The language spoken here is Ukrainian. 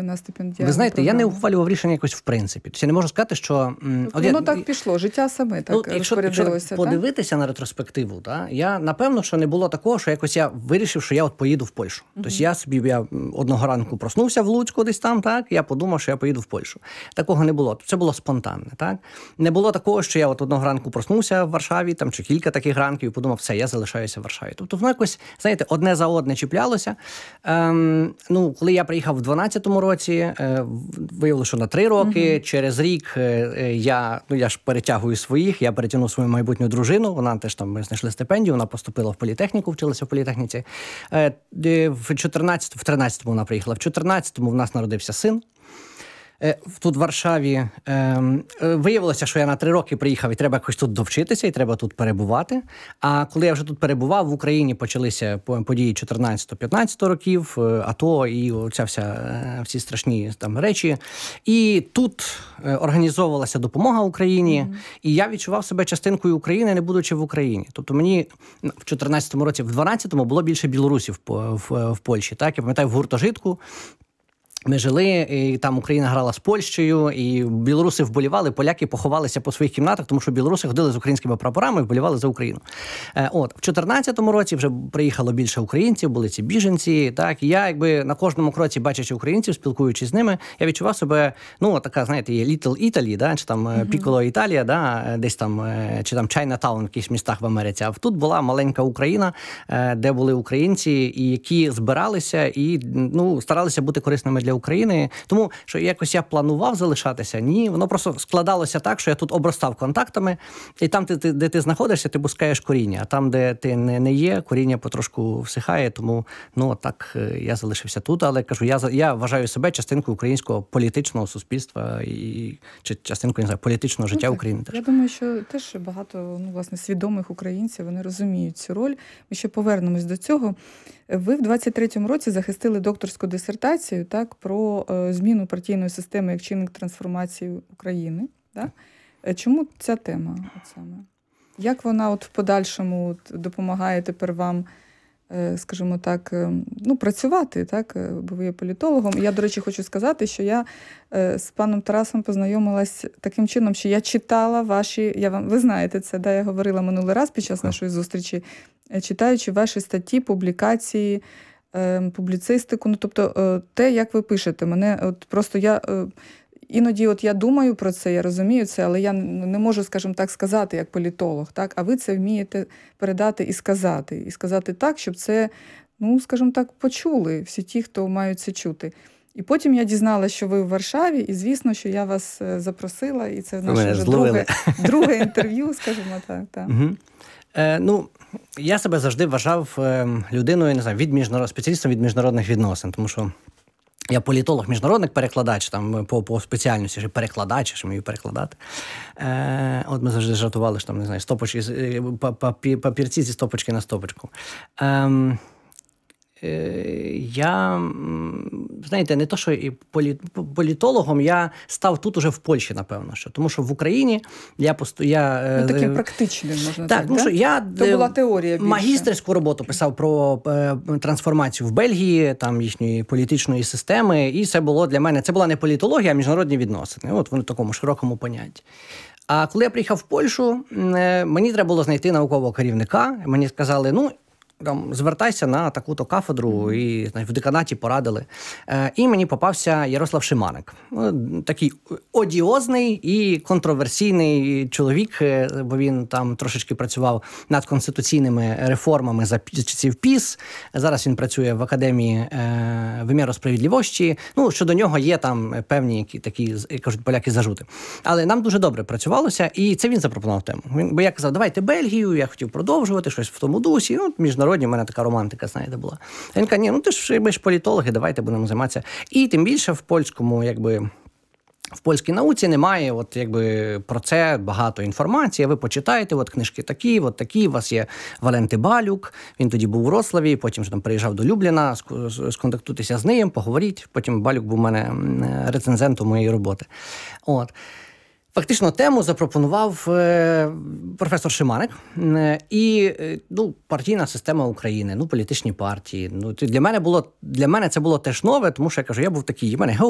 на стипендіальну Ви знаєте, програму? я не ухвалював рішення якось в принципі. Тобто я не можу сказати, що... Воно так пішло, життя саме так розпорядилося. Якщо подивитися на ретроспективу, я, напевно, що не було такого, що якось я вирішив, що я от поїду в Польщу. Тобто я одного ранку проснувся в Луцьку десь там, я подумав, що я поїду в Польщу. Такого не було. Це було спонтанне, Не було такого, що я от одного ранку проснувся в Варшаві, чи кілька таких ранків, і подумав, все, я залишаюся в Варшаві. Тобто воно якось, знаєте, одне за одне чіплялося. Коли я приїхав в 12-му році, виявилося, що на 3 роки, через рік я ж перетягую своїх, я перетягнув свою майбутню дружину, вона теж там, ми знайшли стипендію, вона поступила в політехніку, вчилася в політехніці. В 13-му вона приїхала, в 14-му в нас народився син. Тут в Варшаві виявилося, що я на 3 роки приїхав і треба якось тут довчитися, і треба тут перебувати. А коли я вже тут перебував, в Україні почалися події 14-15 років, АТО і всі страшні там речі. І тут організовувалася допомога Україні, і я відчував себе частинкою України, не будучи в Україні. Тобто мені в 14-му році, в 12-му було більше білорусів в Польщі. Я пам'ятаю, в гуртожитку ми жили, і там Україна грала з Польщею, і білоруси вболівали, поляки поховалися по своїх кімнатах, тому що білоруси ходили з українськими прапорами і вболівали за Україну. В 14-му році вже приїхало більше українців, були ці біженці, і я на кожному кроці, бачачи українців, спілкуючись з ними, я відчував себе, така, знаєте, є Little Italy, чи там Piccolo Italia, десь там, чи там Chinatown в якихось містах в Америці, а тут була маленька Україна, де були українці, і які збиралися і, старалися бути корисними для України. Тому, що якось я планував залишатися, ні, воно просто складалося так, що я тут обростав контактами, і там, де ти знаходишся, ти пускаєш коріння, а там, де ти не є, коріння потрошку всихає, тому, так, я залишився тут, але кажу, я вважаю себе частинкою українського політичного суспільства чи частинкою, не знаю, політичного життя України. Я думаю, що теж багато, власне, свідомих українців, вони розуміють цю роль. Ми ще повернемось до цього. Ви в 23-му році захистили докторську дисертацію, про зміну партійної системи як чинник трансформації України. Чому ця тема саме? Як вона в подальшому допомагає тепер вам, скажімо так, працювати, бо ви є політологом. Я, до речі, хочу сказати, що я з паном Тарасом познайомилась таким чином, що я читала ваші, ви знаєте це, я говорила минулий раз під час нашої зустрічі, читаючи ваші статті, публікації, публіцистику, тобто те, як ви пишете. Мене просто іноді я думаю про це, я розумію це, але я не можу, скажімо так, сказати як політолог, а ви це вмієте передати і сказати. І сказати так, щоб це, скажімо так, почули всі ті, хто мають це чути. І потім я дізналася, що ви в Варшаві, і звісно, що я вас запросила, і це наше вже друге інтерв'ю, скажімо так. Я себе завжди вважав людиною, не знаю, спеціалістом від міжнародних відносин, тому що я політолог-міжнародник, перекладач, по спеціальності, перекладач, що вмію перекладати. Ми завжди жартували, що не знаю, папірці зі стопочки на стопочку. Я, знаєте, не то, що і політологом, я став тут уже в Польщі, напевно. Тому що в Україні я таким практичним, можна так? Тому що я була теорія більше. Магістерську роботу писав про трансформацію в Бельгії, там їхньої політичної системи, і це було для мене, це була не політологія, а міжнародні відносини. В такому широкому понятті. А коли я приїхав в Польщу, мені треба було знайти наукового керівника. Мені сказали, звертайся на таку-то кафедру, і в деканаті порадили. І мені попався Ярослав Шиманик. Такий одіозний і контроверсійний чоловік, бо він там трошечки працював над конституційними реформами за часів ПІС. Зараз він працює в Академії виміру справедливості. Щодо нього є там певні такі, як кажуть поляки, зажути. Але нам дуже добре працювалося, і це він запропонував тему. Бо я казав, давайте Бельгію, я хотів продовжувати щось в тому дусі. Міжнародні, в мене така романтика, знаєте, була. Він каже, ми ж політологи, давайте будемо займатися. І тим більше в польському, в польській науці немає про це багато інформації. Ви почитаєте, книжки такі, у вас є Валенти Балюк, він тоді був у Вроцлаві, потім вже там приїжджав до Любліна, сконтактуйтеся з ним, поговоріть. Потім Балюк був у мене рецензентом моєї роботи. Фактично тему запропонував професор Шиманик. І партійна система України, політичні партії. Для мене це було теж нове, тому що я кажу, я був такий, в мене